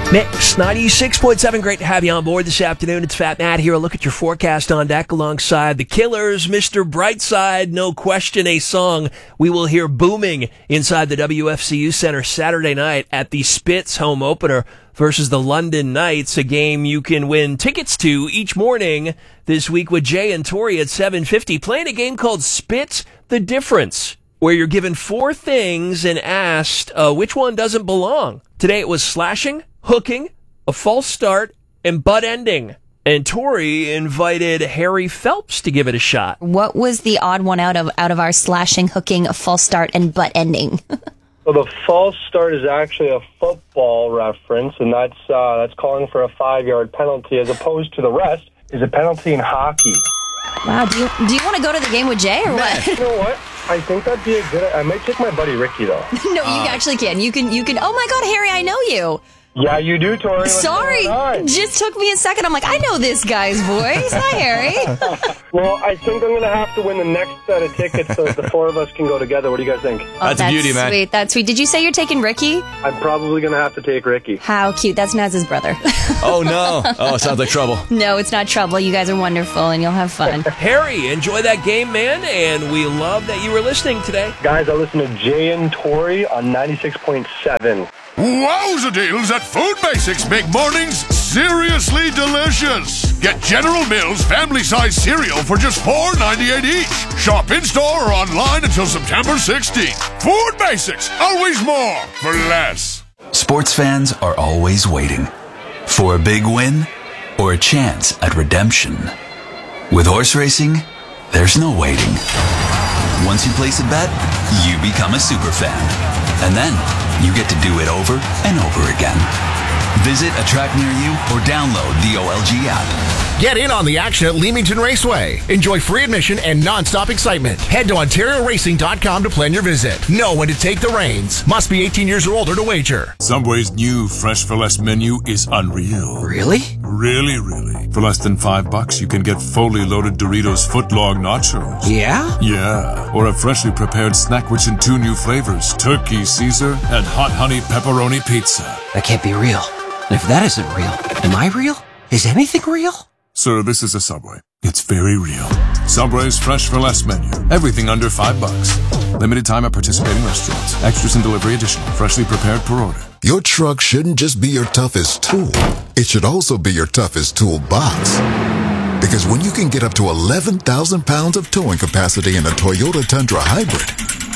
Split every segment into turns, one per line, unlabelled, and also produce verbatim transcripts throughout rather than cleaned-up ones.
Mix ninety-six point seven. Great to have you on board this afternoon. It's Fat Matt here. A look at your forecast on deck alongside the Killers. Mister Brightside, no question, a song we will hear booming inside the W F C U Center Saturday night at the Spitz home opener versus the London Knights, a game you can win tickets to each morning this week with Jay and Tori at seven fifty, playing a game called Spit the Difference, where you're given four things and asked uh, which one doesn't belong. Today it was slashing, hooking, a false start, and butt ending. And Tori invited Harry Phelps to give it a shot.
What was the odd one out of out of our slashing, hooking, a false start, and butt ending?
Well, the false start is actually a football reference, and that's uh, that's calling for a five-yard penalty, as opposed to the rest is a penalty in hockey.
Wow, do you do you want to go to the game with Jay or what?
You know what? I think that'd be a good. I might take my buddy Ricky though.
No, you uh, actually can. You can. You can. Oh my God, Harry, I know you.
Yeah, you do, Tori. What's
Sorry, just took me a second. I'm like, I know this guy's voice. Hi, Harry.
Well, I think I'm going to have to win the next set of tickets so that the four of us can go together. What do you guys think?
Oh, that's, that's beauty, man. Sweet. That's sweet. Did you say you're taking Ricky?
I'm probably going to have to take Ricky.
How cute. That's Naz's brother.
Oh, no. Oh, it sounds like trouble.
No, it's not trouble. You guys are wonderful, and you'll have fun.
Harry, enjoy that game, man, and we love that you were listening today.
Guys, I listen to Jay and Tori on ninety-six point seven.
Wowza deals at Food Basics make mornings seriously delicious. Get General Mills family-size cereal for just four ninety-eight each. Shop in-store or online until September sixteenth. Food Basics, always more for less.
Sports fans are always waiting for a big win or a chance at redemption. With horse racing, there's no waiting. Once you place a bet, you become a super fan. And then you get to do it over and over again. Visit a track near you or download the O L G app.
Get in on the action at Leamington Raceway. Enjoy free admission and non-stop excitement. Head to Ontario Racing dot com to plan your visit. Know when to take the reins. Must be eighteen years or older to wager.
Subway's new Fresh for Less menu is unreal.
Really?
Really, really. For less than five bucks, you can get fully loaded Doritos footlong nachos.
Yeah?
Yeah. Or a freshly prepared snack which in two new flavors, Turkey Caesar and Hot Honey Pepperoni Pizza.
That can't be real. And if that isn't real, am I real? Is anything real?
Sir, this is a Subway. It's very real. Subway's Fresh for Less menu. Everything under five bucks. Limited time at participating restaurants. Extras and delivery additional. Freshly prepared per order.
Your truck shouldn't just be your toughest tool. It should also be your toughest toolbox. Because when you can get up to eleven thousand pounds of towing capacity in a Toyota Tundra Hybrid,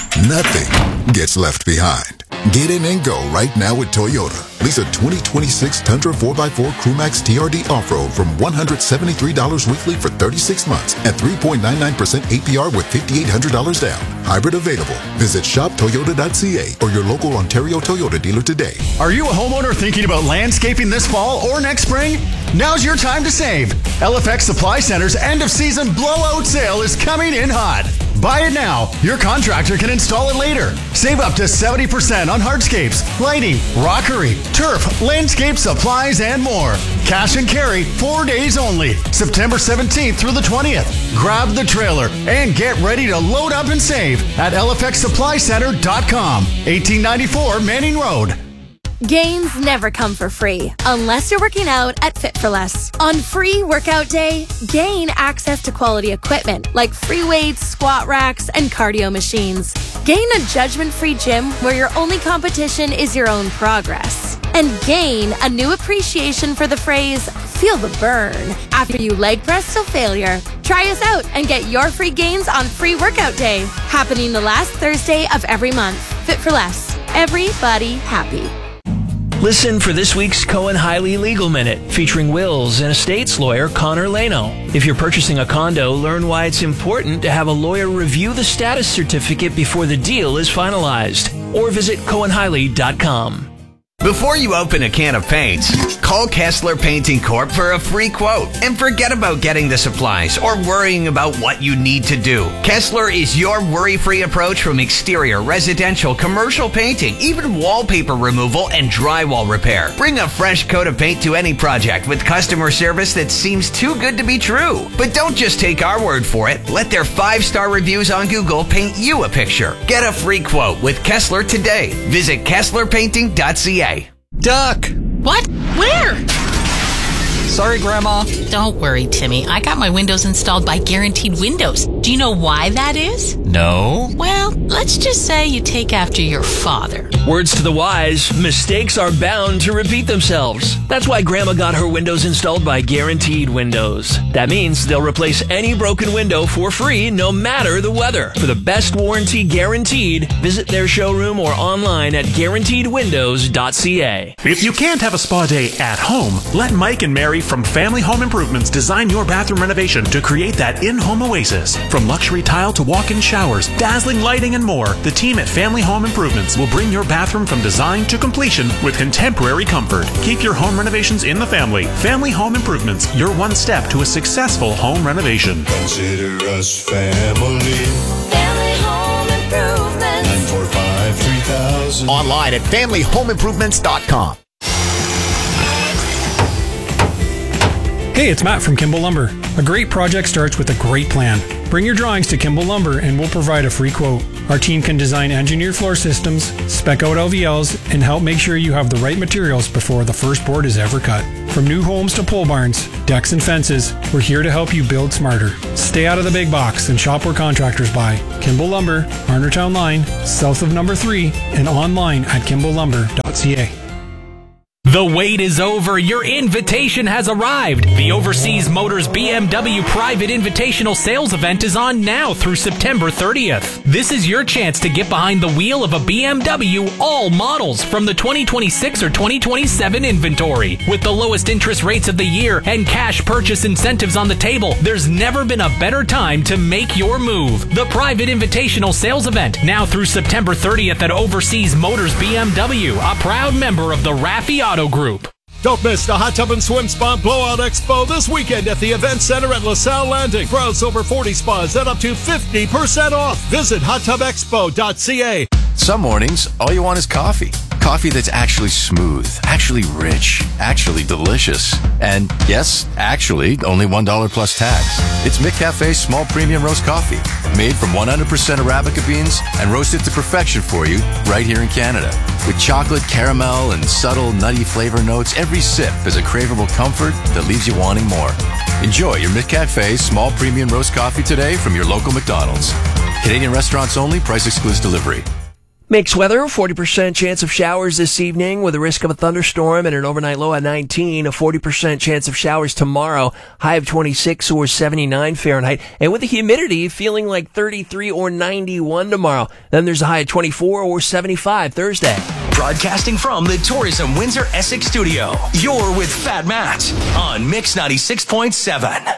nothing gets left behind. Get in and go right now with Toyota. Lease a twenty twenty-six Tundra four by four Crewmax T R D Off-Road from one hundred seventy-three dollars weekly for thirty-six months at three point nine nine percent A P R with five thousand eight hundred dollars down. Hybrid available. Visit shop toyota dot c a or your local Ontario Toyota dealer today.
Are you a homeowner thinking about landscaping this fall or next spring? Now's your time to save. L F X Supply Center's end-of-season blowout sale is coming in hot. Buy it now. Your contractor can install it later. Save up to seventy percent on hardscapes, lighting, rockery, turf, landscape supplies, and more. Cash and carry, four days only. September seventeenth through the twentieth. Grab the trailer and get ready to load up and save at L F X supply center dot com. eighteen ninety-four Manning Road.
Gains never come for free, unless you're working out at Fit for Less. On Free Workout Day, gain access to quality equipment like free weights, squat racks, and cardio machines. Gain a judgment-free gym where your only competition is your own progress. And gain a new appreciation for the phrase, feel the burn, after you leg press to failure. Try us out and get your free gains on Free Workout Day, happening the last Thursday of every month. Fit for Less. Everybody happy.
Listen for this week's Cohen Hiley Legal Minute, featuring wills and estates lawyer Connor Leno. If you're purchasing a condo, learn why it's important to have a lawyer review the status certificate before the deal is finalized. Or visit cohen hiley dot com.
Before you open a can of paints, call Kessler Painting Corp for a free quote and forget about getting the supplies or worrying about what you need to do. Kessler is your worry-free approach from exterior, residential, commercial painting, even wallpaper removal and drywall repair. Bring a fresh coat of paint to any project with customer service that seems too good to be true. But don't just take our word for it. Let their five-star reviews on Google paint you a picture. Get a free quote with Kessler today. Visit kessler painting dot c a.
Duck!
What? Where?
Sorry, Grandma.
Don't worry, Timmy. I got my windows installed by Guaranteed Windows. Do you know why that is?
No.
Well, let's just say you take after your father.
Words to the wise, mistakes are bound to repeat themselves. That's why Grandma got her windows installed by Guaranteed Windows. That means they'll replace any broken window for free, no matter the weather. For the best warranty guaranteed, visit their showroom or online at guaranteed windows dot c a.
If you can't have a spa day at home, let Mike and Mary from Family Home Improvements design your bathroom renovation to create that in-home oasis. From luxury tile to walk-in showers, dazzling lighting, and more, the team at Family Home Improvements will bring your bathroom from design to completion with contemporary comfort. Keep your home renovations in the family. Family Home Improvements, your one step to a successful home renovation.
Consider us family.
Family Home Improvements.
nine four five, three thousand.
Online at family home improvements dot com.
Hey, it's Matt from Kimball Lumber. A great project starts with a great plan. Bring your drawings to Kimball Lumber and we'll provide a free quote. Our team can design engineered floor systems, spec out L V Ls, and help make sure you have the right materials before the first board is ever cut. From new homes to pole barns, decks, and fences, we're here to help you build smarter. Stay out of the big box and shop where contractors buy. Kimball Lumber, Marnertown Line, south of number three, and online at kimball lumber dot c a.
The wait is over. Your invitation has arrived. The Overseas Motors B M W Private Invitational Sales Event is on now through September thirtieth. This is your chance to get behind the wheel of a B M W, all models from the twenty twenty-six or twenty twenty-seven inventory. With the lowest interest rates of the year and cash purchase incentives on the table, there's never been a better time to make your move. The Private Invitational Sales Event, now through September thirtieth at Overseas Motors B M W, a proud member of the Raffi Auto Group.
Don't miss the Hot Tub and Swim Spa Blowout Expo this weekend at the Event Center at LaSalle Landing. Browse over forty spas at up to fifty percent off. Visit hot tub expo dot c a.
Some mornings, all you want is coffee. Coffee that's actually smooth, actually rich, actually delicious. And yes, actually, only one dollar plus tax. It's McCafe's small premium roast coffee, made from one hundred percent Arabica beans and roasted to perfection for you right here in Canada. With chocolate, caramel, and subtle nutty flavor notes, every sip is a craveable comfort that leaves you wanting more. Enjoy your McCafe small premium roast coffee today from your local McDonald's. Canadian restaurants only, price excludes delivery.
Makes weather, forty percent chance of showers this evening with a risk of a thunderstorm and an overnight low at nineteen, a forty percent chance of showers tomorrow, high of twenty-six or seventy-nine Fahrenheit, and with the humidity feeling like thirty-three or ninety-one tomorrow. Then there's a high of twenty-four or seventy-five Thursday.
Broadcasting from the Tourism Windsor Essex studio, you're with Fat Matt on Mix ninety-six point seven.